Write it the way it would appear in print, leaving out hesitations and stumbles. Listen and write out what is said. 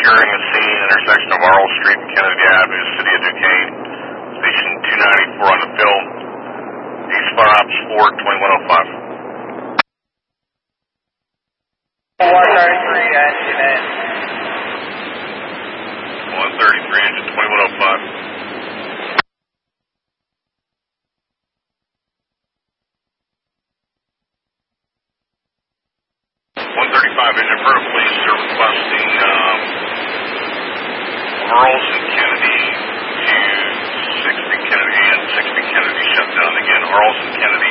securing the scene, intersection of Arl Street and Kennedy Avenue, City of Duquesne. Station 294 on the film. Eastbound Ops 4, 2105. 133 engine in. 133 engine 2105. 135 engine for a police. They're requesting Earls and Kennedy to 60 Kennedy and 60 Kennedy shut down again. Earls and Kennedy